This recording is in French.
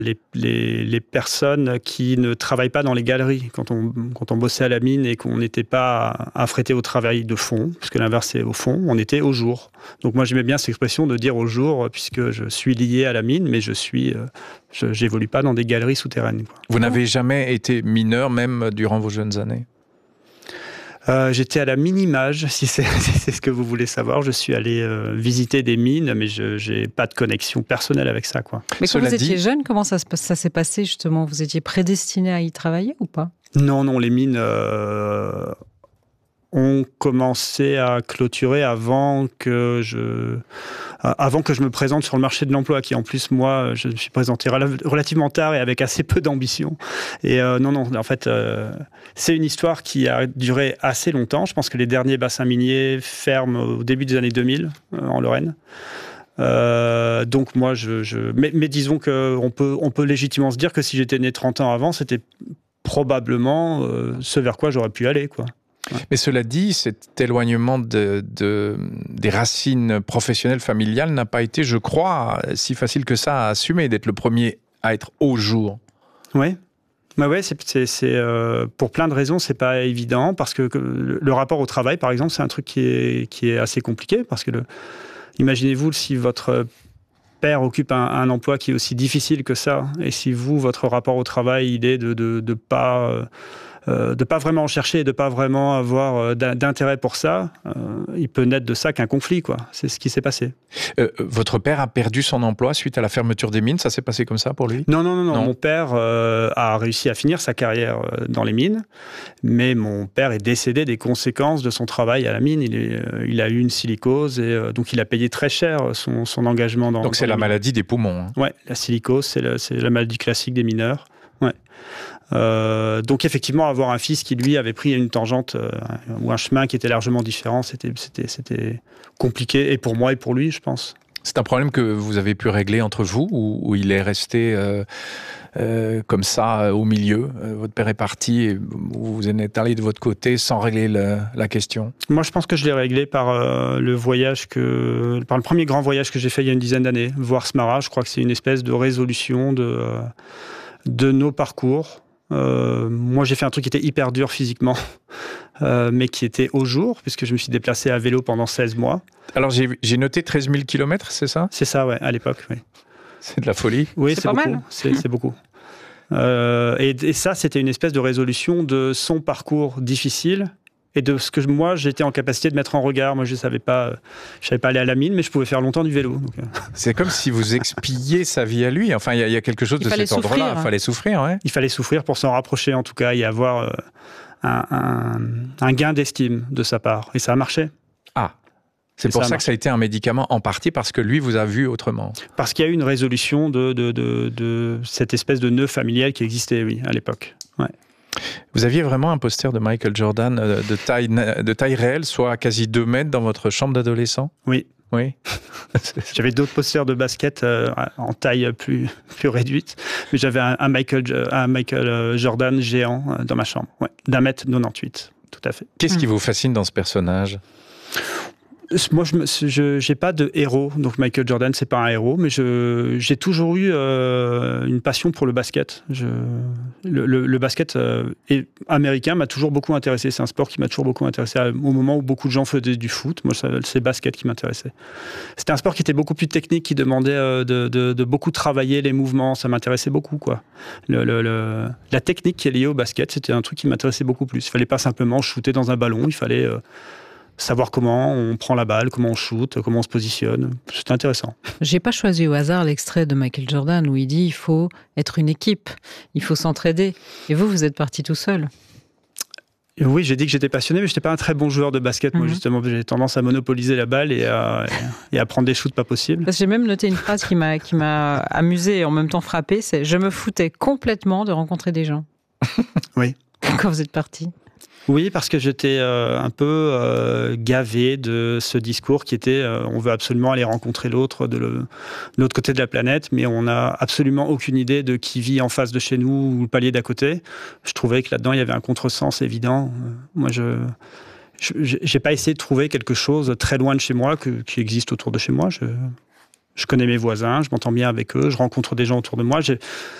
les personnes qui ne travaillent pas dans les galeries. Quand on bossait à la mine et qu'on n'était pas affrété au travail de fond, puisque l'inverse c'est au fond, on était au jour. Donc moi j'aimais bien cette expression de dire au jour, puisque je suis lié à la mine, mais j'évolue pas dans des galeries souterraines, quoi. Vous n'avez jamais été mineur, même durant vos jeunes années? J'étais à la Minimage, si c'est ce que vous voulez savoir. Je suis allé visiter des mines, mais je n'ai pas de connexion personnelle avec ça, quoi. Mais quand vous étiez jeune, comment ça s'est passé justement? Vous étiez prédestiné à y travailler ou pas? Non, les mines ont commencé à clôturer avant que je me présente sur le marché de l'emploi, qui en plus, moi, je me suis présenté relativement tard et avec assez peu d'ambition. Et non, en fait, c'est une histoire qui a duré assez longtemps. Je pense que les derniers bassins miniers ferment au début des années 2000 en Lorraine. Donc moi, mais disons qu'on peut légitimement se dire que si j'étais né 30 ans avant, c'était probablement ce vers quoi j'aurais pu aller, quoi. Ouais. Mais cela dit, cet éloignement des racines professionnelles, familiales n'a pas été, je crois, si facile que ça à assumer, d'être le premier à être au jour. Oui. Bah ouais, pour plein de raisons, c'est pas évident, parce que le rapport au travail, par exemple, c'est un truc qui est assez compliqué, parce que imaginez-vous si votre père occupe un emploi qui est aussi difficile que ça, et si votre rapport au travail, il est de pas vraiment en chercher et de pas vraiment avoir d'intérêt pour ça, il peut naître de ça qu'un conflit, quoi. C'est ce qui s'est passé. Votre père a perdu son emploi suite à la fermeture des mines, ça s'est passé comme ça pour lui? Non. Mon père a réussi à finir sa carrière dans les mines, mais mon père est décédé des conséquences de son travail à la mine. Il a eu une silicose et donc il a payé très cher son engagement dans. Donc c'est la maladie des poumons. Hein. Ouais, la silicose, c'est la maladie classique des mineurs. Ouais. Donc effectivement, avoir un fils qui lui avait pris une tangente ou un chemin qui était largement différent, c'était compliqué, et pour moi et pour lui, je pense. C'est un problème que vous avez pu régler entre vous, ou il est resté comme ça au milieu? Votre père est parti et vous en êtes allé de votre côté sans régler la question? Moi, je pense que je l'ai réglé par le premier grand voyage que j'ai fait il y a une dizaine d'années, voir Smara. Je crois que c'est une espèce de résolution de nos parcours. Moi, j'ai fait un truc qui était hyper dur physiquement, mais qui était au jour, puisque je me suis déplacé à vélo pendant 16 mois. Alors, j'ai noté 13 000 km, c'est ça? C'est ça, ouais, à l'époque, oui. C'est de la folie. Oui, c'est pas beaucoup. mal. C'est beaucoup. Et ça, c'était une espèce de résolution de son parcours difficile et de ce que moi, j'étais en capacité de mettre en regard. Moi, je savais pas aller à la mine, mais je pouvais faire longtemps du vélo. Donc, C'est comme si vous expiiez sa vie à lui. Enfin, il y a quelque chose de cet ordre-là. Il fallait souffrir, ouais. Il fallait souffrir pour s'en rapprocher, en tout cas, et avoir un gain d'estime de sa part. Et ça a marché. Ah, c'est pour ça que ça a été un médicament en partie, parce que lui vous a vu autrement. Parce qu'il y a eu une résolution de cette espèce de nœud familial qui existait, oui, à l'époque. Ouais. Vous aviez vraiment un poster de Michael Jordan de taille réelle, soit à quasi 2 mètres dans votre chambre d'adolescent? Oui. Oui. J'avais d'autres posters de basket en taille plus réduite, mais j'avais un Michael Jordan géant dans ma chambre, ouais, d'1m98, tout à fait. Qu'est-ce qui vous fascine dans ce personnage? Moi, je n'ai pas de héros, donc Michael Jordan, c'est pas un héros, mais j'ai toujours eu une passion pour le basket. Le basket américain m'a toujours beaucoup intéressé. C'est un sport qui m'a toujours beaucoup intéressé au moment où beaucoup de gens faisaient du foot. Moi, c'est le basket qui m'intéressait. C'était un sport qui était beaucoup plus technique, qui demandait de beaucoup travailler les mouvements. Ça m'intéressait beaucoup, quoi. La technique qui est liée au basket, c'était un truc qui m'intéressait beaucoup plus. Il fallait pas simplement shooter dans un ballon, il fallait savoir comment on prend la balle, comment on shoot, comment on se positionne. C'est intéressant. J'ai pas choisi au hasard l'extrait de Michael Jordan où il dit il faut être une équipe, il faut s'entraider. Et vous êtes parti tout seul. Oui, j'ai dit que j'étais passionné, mais je n'étais pas un très bon joueur de basket. Moi, justement, j'ai tendance à monopoliser la balle et à prendre des shoots pas possibles. Parce que j'ai même noté une phrase qui m'a amusée et en même temps frappée, c'est « Je me foutais complètement de rencontrer des gens ». Oui. Quand vous êtes parti. Oui, parce que j'étais un peu gavé de ce discours qui était on veut absolument aller rencontrer l'autre de l'autre côté de la planète, mais on n'a absolument aucune idée de qui vit en face de chez nous ou le palier d'à côté. Je trouvais que là-dedans, il y avait un contresens évident. Moi, je n'ai pas essayé de trouver quelque chose très loin de chez moi qui existe autour de chez moi. Je connais mes voisins, je m'entends bien avec eux, je rencontre des gens autour de moi.